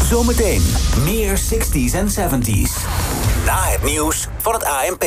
Zometeen meer 60s en 70s. Na het nieuws van het ANP.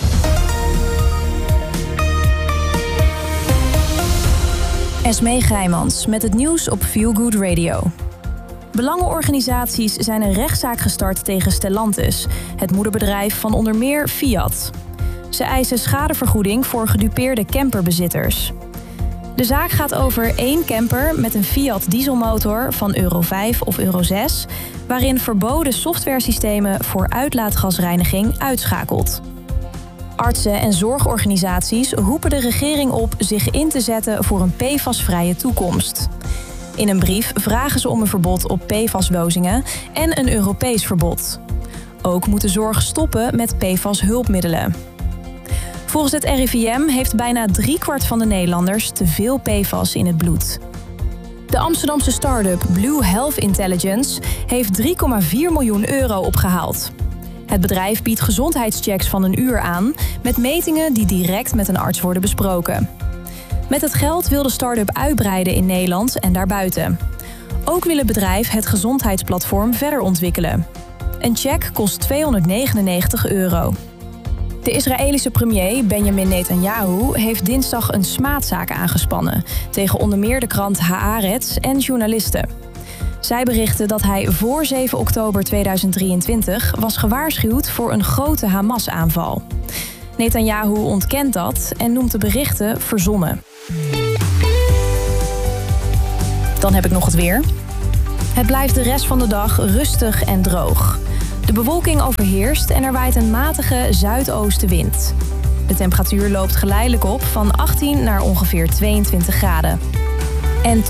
Esmee Grijmans met het nieuws op Feel Good Radio. Belangenorganisaties zijn een rechtszaak gestart tegen Stellantis, het moederbedrijf van onder meer Fiat. Ze eisen schadevergoeding voor gedupeerde camperbezitters. De zaak gaat over 1 camper met een Fiat dieselmotor van Euro 5 of Euro 6... waarin verboden softwaresystemen voor uitlaatgasreiniging uitschakelt. Artsen en zorgorganisaties roepen de regering op zich in te zetten voor een PFAS-vrije toekomst. In een brief vragen ze om een verbod op PFAS-dosingen en een Europees verbod. Ook moet de zorg stoppen met PFAS-hulpmiddelen. Volgens het RIVM heeft bijna 3/4 van de Nederlanders te veel PFAS in het bloed. De Amsterdamse start-up Blue Health Intelligence heeft €3,4 miljoen opgehaald. Het bedrijf biedt gezondheidschecks van 1 uur aan met metingen die direct met een arts worden besproken. Met het geld wil de start-up uitbreiden in Nederland en daarbuiten. Ook wil het bedrijf het gezondheidsplatform verder ontwikkelen. Een check kost €299. De Israëlische premier Benjamin Netanyahu heeft dinsdag een smaadzaak aangespannen tegen onder meer de krant Haaretz en journalisten. Zij berichten dat hij voor 7 oktober 2023 was gewaarschuwd voor een grote Hamas-aanval. Netanyahu ontkent dat en noemt de berichten verzonnen. Dan heb ik nog het weer. Het blijft de rest van de dag rustig en droog. De bewolking overheerst en er waait een matige zuidoostenwind. De temperatuur loopt geleidelijk op van 18 naar ongeveer 22 graden. En tot